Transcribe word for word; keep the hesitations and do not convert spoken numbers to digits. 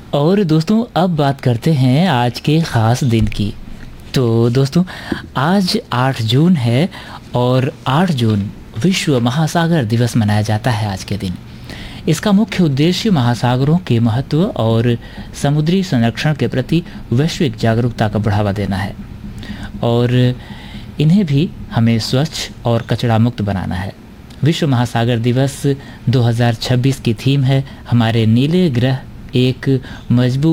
और दोस्तों अब बात करते हैं आज के ख़ास दिन की। तो दोस्तों आज आठ जून है और आठ जून विश्व महासागर दिवस मनाया जाता है आज के दिन। इसका मुख्य उद्देश्य महासागरों के महत्व और समुद्री संरक्षण के प्रति वैश्विक जागरूकता का बढ़ावा देना है और इन्हें भी हमें स्वच्छ और कचरा मुक्त बनाना है। विश्व महासागर दिवस दो हज़ार छब्बीस की थीम है हमारे नीले ग्रह एक मजबूत